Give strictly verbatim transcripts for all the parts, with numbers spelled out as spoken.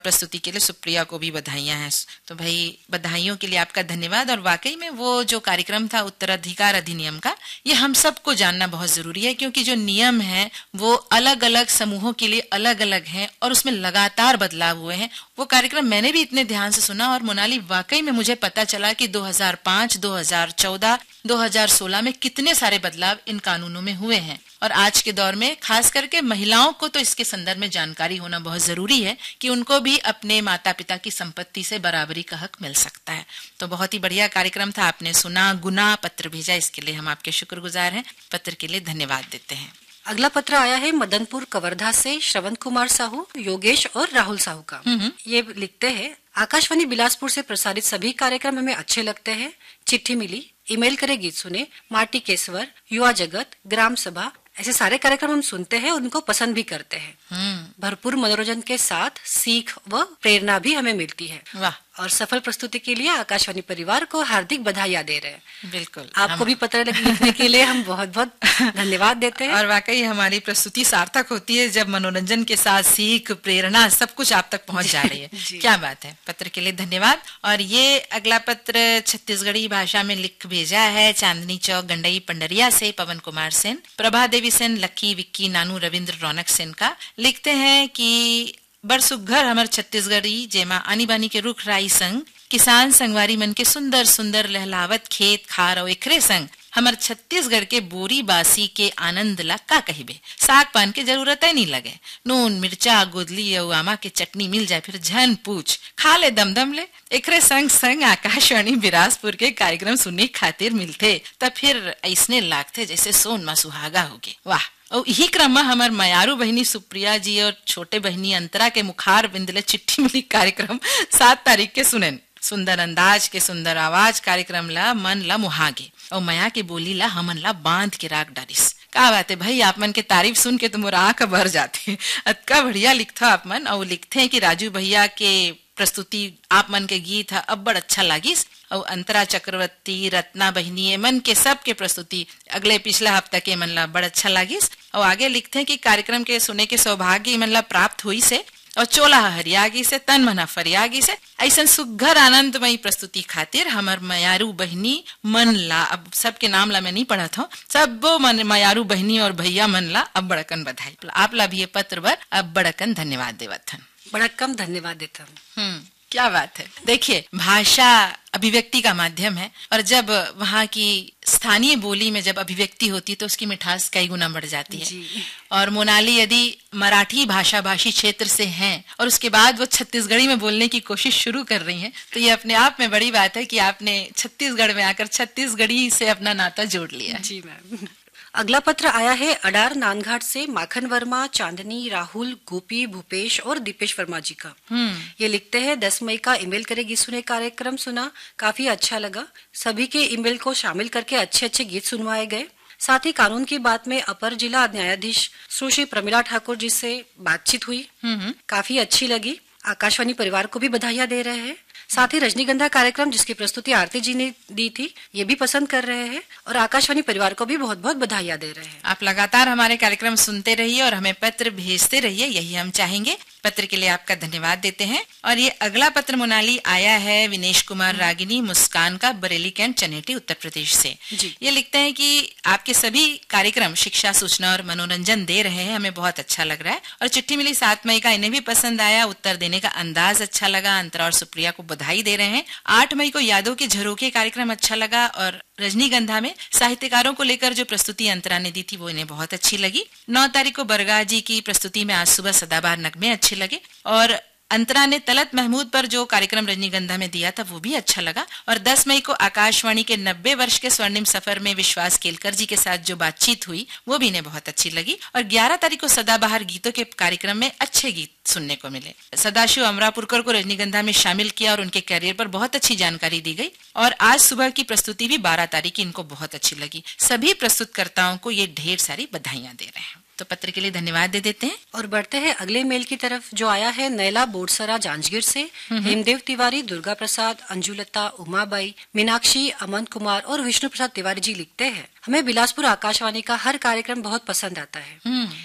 प्रस्तुति के लिए सुप्रिया को भी बधाइयां हैं। तो भाई बधाइयों के लिए आपका धन्यवाद। और वाकई में वो जो कार्यक्रम था उत्तराधिकार अधिनियम का, ये हम सबको जानना बहुत जरूरी है, क्योंकि जो नियम है वो अलग अलग समूहों के लिए अलग अलग हैं और उसमें लगातार बदलाव हुए हैं। वो कार्यक्रम मैंने भी इतने ध्यान से सुना और मोनाली वाकई में मुझे पता चला कि दो हज़ार पाँच, दो हज़ार चौदह, दो हज़ार सोलह में कितने सारे बदलाव इन कानूनों में हुए हैं। और आज के दौर में खास करके महिलाओं को तो इसके संदर्भ में जानकारी होना बहुत जरूरी है कि उनको भी अपने माता पिता की संपत्ति से बराबरी का हक मिल सकता है। तो बहुत ही बढ़िया कार्यक्रम था, आपने सुना, गुना पत्र भेजा, इसके लिए हम आपके शुक्रगुजार हैं। पत्र के लिए धन्यवाद देते हैं। अगला पत्र आया है मदनपुर कवर्धा से श्रवण कुमार साहू, योगेश और राहुल साहू का। ये लिखते हैं, आकाशवाणी बिलासपुर से प्रसारित सभी कार्यक्रम हमें अच्छे लगते हैं। चिट्ठी मिली, ईमेल करे गीत सुने, माटी केसवर, युवा जगत, ग्राम सभा, ऐसे सारे कार्यक्रम हम सुनते हैं, उनको पसंद भी करते हैं। भरपूर मनोरंजन के साथ सीख व प्रेरणा भी हमें मिलती है। वाह। और सफल प्रस्तुति के लिए आकाशवाणी परिवार को हार्दिक बधाइयां दे रहे हैं। बिल्कुल, आपको भी पत्र लिखने के लिए हम बहुत बहुत धन्यवाद देते हैं। और वाकई हमारी प्रस्तुति सार्थक होती है जब मनोरंजन के साथ सीख, प्रेरणा सब कुछ आप तक पहुंच जा रही है। क्या बात है, पत्र के लिए धन्यवाद। और ये अगला पत्र छत्तीसगढ़ी भाषा में लिख भेजा है चांदनी चौक गंडई पंडरिया से पवन कुमार सेन, प्रभा देवी सेन, लक्की, विक्की, नानू, रविंद्र, रौनक सेन का। लिखते हैं कि बड़ सुघर हमर छत्तीसगढ़ी जेमा आनी बानी के रुख राई संग किसान संगवारी मन के सुंदर सुंदर लहलावत खेत खार और एकरे संग हमर छत्तीसगढ़ के बोरी बासी के आनंद ला का कहिबे। साग पान के जरूरत ही नहीं लगे, नून मिर्चा गोदली और आमा के चटनी मिल जाए फिर झन पूछ खा ले दमदम ले। एकरे संग संग आकाशवाणी बिलासपुर के कार्यक्रम सुनने खातिर मिलते तब फिर ऐसने लागते जैसे सोन मा सुहागा होगे। वाह। और यही क्रम में हमार मयारू बहनी सुप्रिया जी और छोटे बहनी अंतरा के मुखार बिंदले चिट्ठी मिली कार्यक्रम सात तारीख के सुनन। सुंदर अंदाज के सुंदर आवाज कार्यक्रम ला मन ला मुहागे और मया के बोली ला हमन ला बांध के राख डारिस। का बात है भाई, आप मन के तारीफ सुन के तो मोर आंख भर जाते। अतका बढ़िया लिखता आप मन। और लिखते हैं कि राजू भैया के प्रस्तुति आप मन के गीत है अब बड़ अच्छा लागिस। और अंतरा चक्रवर्ती, रत्ना बहनी मन के सब के प्रस्तुति अगले पिछला हफ्ता के मन ला बड़ अच्छा लागिस। और आगे लिखते हैं कि कार्यक्रम के सुने के सौभाग्य मन ला प्राप्त हुई से और चोला हरियागी से तन मना फरियागी से ऐसा सुघर आनंदमयी प्रस्तुति खातिर हमर मयारू बहनी मन ला, अब सबके नाम ला मैं नहीं पढ़ा था, सब मन मयारू बहनी और भैया मन ला अब बड़कन बधाई। आप ला भी ये पत्र बर अब बड़कन धन्यवाद देवत हन। बड़ा कम धन्यवाद देता हूँ। क्या बात है। देखिए, भाषा अभिव्यक्ति का माध्यम है और जब वहाँ की स्थानीय बोली में जब अभिव्यक्ति होती है तो उसकी मिठास कई गुना बढ़ जाती है। और मोनाली यदि मराठी भाषा भाषी क्षेत्र से हैं और उसके बाद वो छत्तीसगढ़ी में बोलने की कोशिश शुरू कर रही हैं तो ये अपने आप में बड़ी बात है कि आपने छत्तीसगढ़ में आकर छत्तीसगढ़ी से अपना नाता जोड़ लिया। जी मैम। अगला पत्र आया है अडार नानघाट से माखन वर्मा, चांदनी, राहुल, गोपी, भूपेश और दीपेश वर्मा जी का। ये लिखते हैं, दस मई का ईमेल करेगी सुने कार्यक्रम सुना, काफी अच्छा लगा। सभी के ईमेल को शामिल करके अच्छे अच्छे गीत सुनवाए गए। साथ ही कानून की बात में अपर जिला न्यायाधीश सुश्री प्रमिला ठाकुर जी से बातचीत हुई, काफी अच्छी लगी। आकाशवाणी परिवार को भी बधाइयां दे रहे हैं। साथ ही रजनीगंधा कार्यक्रम जिसकी प्रस्तुति आरती जी ने दी थी ये भी पसंद कर रहे हैं और आकाशवाणी परिवार को भी बहुत बहुत बधाइयां दे रहे हैं। आप लगातार हमारे कार्यक्रम सुनते रहिए और हमें पत्र भेजते रहिए, यही हम चाहेंगे। पत्र के लिए आपका धन्यवाद देते हैं। और ये अगला पत्र मोनाली आया है विनेश कुमार रागिनी मुस्कान का, बरेली कैंट, चनेटी, उत्तर प्रदेश से। ये लिखते हैं कि आपके सभी कार्यक्रम शिक्षा, सूचना और मनोरंजन दे रहे हैं, हमें बहुत अच्छा लग रहा है। और चिट्ठी मिली सात मई का, इन्हें भी पसंद आया, उत्तर देने का अंदाज अच्छा लगा। अंतरा और सुप्रिया को बधाई दे रहे हैं। आठ मई को यादों के झरोखे कार्यक्रम अच्छा लगा और रजनीगंधा में साहित्यकारों को लेकर जो प्रस्तुति अंतरा ने दी थी वो इन्हें बहुत अच्छी लगी। नौ तारीख को बरगा जी की प्रस्तुति में आज सुबह सदाबहार नगमे अच्छे लगे और अंतरा ने तलत महमूद पर जो कार्यक्रम रजनीगंधा में दिया था वो भी अच्छा लगा। और दस मई को आकाशवाणी के नब्बे वर्ष के स्वर्णिम सफर में विश्वास केलकर जी के साथ जो बातचीत हुई वो भी इन्हें बहुत अच्छी लगी। और ग्यारह तारीख को सदाबहार गीतों के कार्यक्रम में अच्छे गीत सुनने को मिले। सदाशिव अमरापुरकर को रजनीगंधा में शामिल किया और उनके करियर पर बहुत अच्छी जानकारी दी गई। और आज सुबह की प्रस्तुति भी बारह तारीख की इनको बहुत अच्छी लगी। सभी प्रस्तुतकर्ताओं को ये ढेर सारी बधाइयां दे रहे हैं। तो पत्र के लिए धन्यवाद दे देते हैं और बढ़ते हैं अगले मेल की तरफ जो आया है नैला बोडसरा जांजगीर से। हेमदेव तिवारी, दुर्गा प्रसाद, अंजुलता, उमाबाई, मीनाक्षी, अमन कुमार और विष्णु प्रसाद तिवारी जी लिखते हैं, हमें बिलासपुर आकाशवाणी का हर कार्यक्रम बहुत पसंद आता है।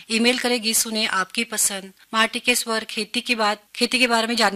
ईमेल करें गीत सुने आपकी पसंद, माटी के स्वर, खेती की बात, खेती के बारे में जानकारी